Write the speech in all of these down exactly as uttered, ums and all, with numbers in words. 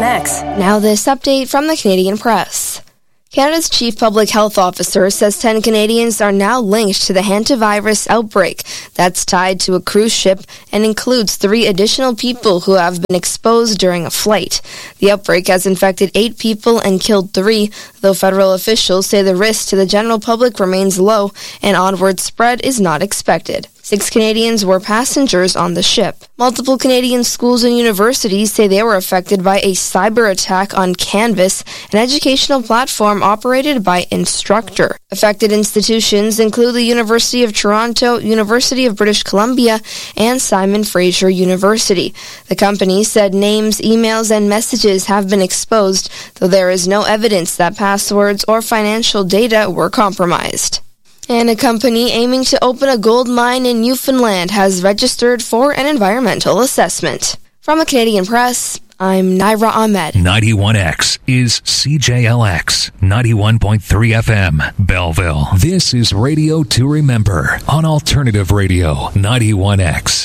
ninety-one X. Now this update from the Canadian Press. Canada's Chief Public Health Officer says ten Canadians are now linked to the hantavirus outbreak that's tied to a cruise ship and includes three additional people who have been exposed during a flight. The outbreak has infected eight people and killed three, though federal officials say the risk to the general public remains low and onward spread is not expected. Six Canadians were passengers on the ship. Multiple Canadian schools and universities say they were affected by a cyber attack on Canvas, an educational platform operated by Instructure. Affected institutions include the University of Toronto, University of British Columbia, and Simon Fraser University. The company said names, emails, and messages have been exposed, though there is no evidence that passwords or financial data were compromised. And a company aiming to open a gold mine in Newfoundland has registered for an environmental assessment. From the Canadian Press, I'm Naira Ahmed. ninety-one X is C J L X, ninety-one point three F M, Belleville. This is Radio to Remember on Alternative Radio, ninety-one X.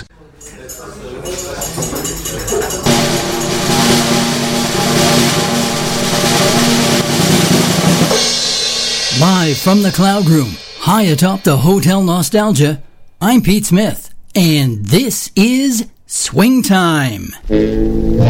Live from the Cloud Room, high atop the Hotel Nostalgia, I'm Pete Smith, and this is Swing Time.